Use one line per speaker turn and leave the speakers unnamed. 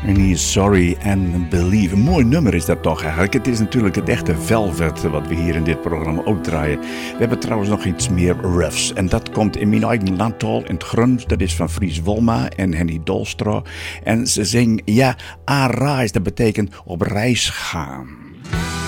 En he is sorry and believe. Een mooi nummer is dat toch eigenlijk. Het is natuurlijk het echte Velvet wat we hier in dit programma ook draaien. We hebben trouwens nog iets meer roughs. En dat komt in mijn eigen landtaal in het Gruns. Dat is van Fries Wolma en Henny Dolstra. En ze zingen, ja, a reis, dat betekent op reis gaan.